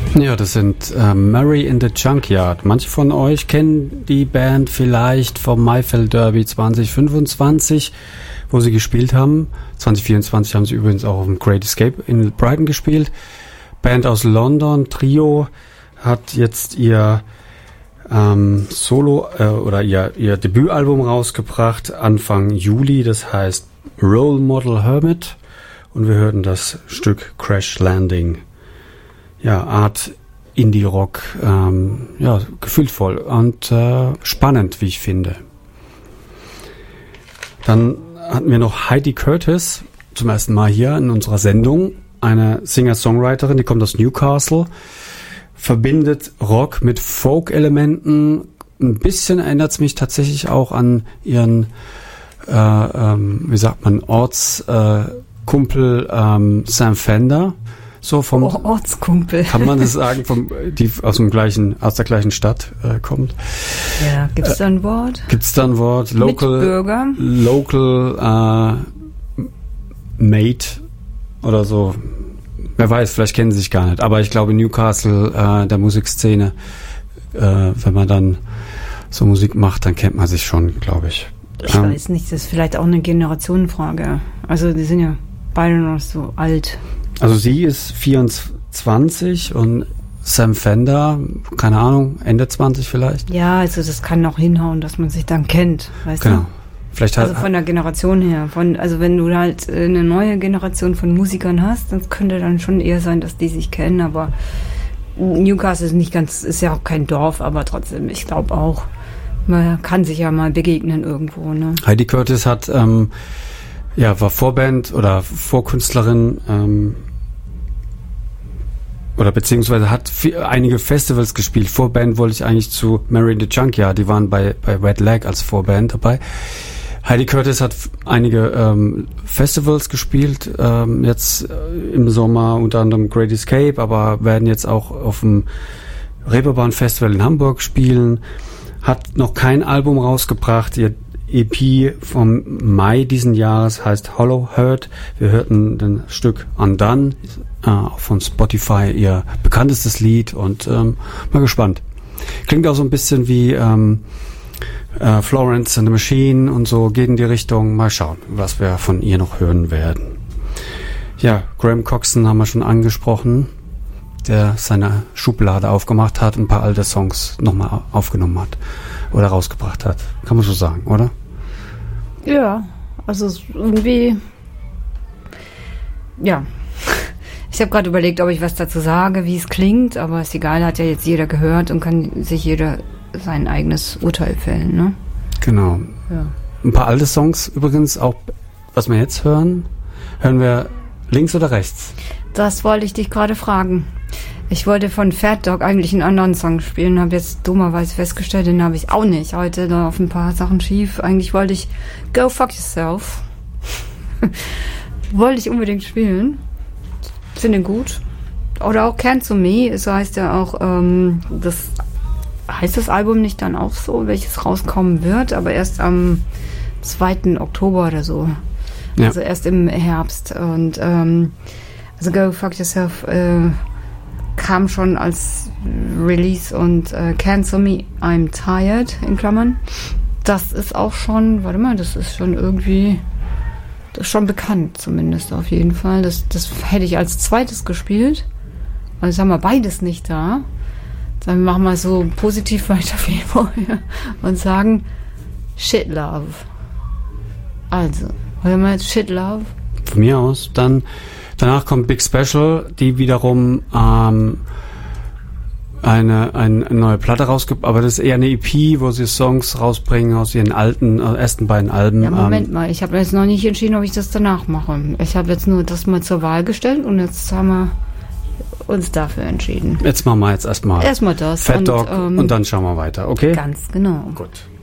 Ja, das sind Mary in the Junkyard. Manche von euch kennen die Band vielleicht vom Maifeld Derby 2025, wo sie gespielt haben. 2024 haben sie übrigens auch auf dem Great Escape in Brighton gespielt. Band aus London, Trio, hat jetzt ihr Solo oder ihr Debütalbum rausgebracht Anfang Juli. Das heißt Role Model Hermit. Und wir hörten das Stück Crash Landing. Ja, Art Indie-Rock, gefühlvoll und spannend, wie ich finde. Dann hatten wir noch Heidi Curtis, zum ersten Mal hier in unserer Sendung. Eine Singer-Songwriterin, die kommt aus Newcastle, verbindet Rock mit Folk-Elementen. Ein bisschen erinnert es mich tatsächlich auch an ihren, Ortskumpel Sam Fender. So vom Ortskumpel. Kann man das sagen, die aus der gleichen Stadt kommt. Ja, gibt's da ein Wort? Local Mate oder so. Wer weiß, vielleicht kennen sie sich gar nicht. Aber ich glaube, Newcastle, der Musikszene, wenn man dann so Musik macht, dann kennt man sich schon, glaube ich. Ich weiß nicht, das ist vielleicht auch eine Generationenfrage. Also die sind ja beide noch so alt. Also sie ist 24 und Sam Fender, keine Ahnung, Ende 20 vielleicht. Ja, also das kann noch hinhauen, dass man sich dann kennt, weißt du? Vielleicht also von der Generation her. Also wenn du halt eine neue Generation von Musikern hast, dann könnte dann schon eher sein, dass die sich kennen, aber Newcastle ist ja auch kein Dorf, aber trotzdem, ich glaube auch, man kann sich ja mal begegnen irgendwo, ne? Heidi Curtis hat, war Vorband oder Vorkünstlerin, oder beziehungsweise hat einige Festivals gespielt. Vorband wollte ich eigentlich zu Mary in the Junkyard, die waren bei Red Leg als Vorband dabei. Heidi Curtis hat einige Festivals gespielt, jetzt im Sommer unter anderem Great Escape, aber werden jetzt auch auf dem Reeperbahn Festival in Hamburg spielen. Hat noch kein Album rausgebracht. Ihr EP vom Mai diesen Jahres heißt Hollow Heard. Wir hörten das Stück Undone, auch von Spotify ihr bekanntestes Lied und mal gespannt. Klingt auch so ein bisschen wie Florence and the Machine und so, geht in die Richtung. Mal schauen, was wir von ihr noch hören werden. Ja, Graham Coxon haben wir schon angesprochen, der seine Schublade aufgemacht hat und ein paar alte Songs nochmal aufgenommen hat oder rausgebracht hat. Kann man so sagen, oder? Ja, also irgendwie, ja. Ich habe gerade überlegt, ob ich was dazu sage, wie es klingt, aber ist egal, hat ja jetzt jeder gehört und kann sich jeder sein eigenes Urteil fällen, ne? Genau. Ja. Ein paar alte Songs übrigens, auch was wir jetzt hören wir links oder rechts? Das wollte ich dich gerade fragen. Ich wollte von Fat Dog eigentlich einen anderen Song spielen, habe jetzt dummerweise festgestellt, den habe ich auch nicht. Heute da auf ein paar Sachen schief. Eigentlich wollte ich Go Fuck Yourself. Wollte ich unbedingt spielen. Finde gut. Oder auch Cancel Me, so heißt ja auch, heißt das Album nicht dann auch so, welches rauskommen wird, aber erst am 2. Oktober oder so. Ja. Also erst im Herbst. Und also Go Fuck Yourself kam schon als Release und Cancel Me, I'm Tired, in Klammern. Das ist auch schon, das ist schon irgendwie, das ist schon bekannt zumindest auf jeden Fall. Das hätte ich als zweites gespielt. Also jetzt haben wir beides nicht da. Dann machen wir so positiv weiter wie vorher und sagen Shit Love. Also, hören wir jetzt Shit Love? Von mir aus. Danach kommt Big Special, die wiederum eine neue Platte rausgibt, aber das ist eher eine EP, wo sie Songs rausbringen aus ihren ersten beiden Alben. Ja, Moment mal, ich habe jetzt noch nicht entschieden, ob ich das danach mache. Ich habe jetzt nur das mal zur Wahl gestellt und jetzt haben wir uns dafür entschieden. Jetzt machen wir erstmal das. Fat Dog und dann schauen wir weiter, okay? Ganz genau. Gut.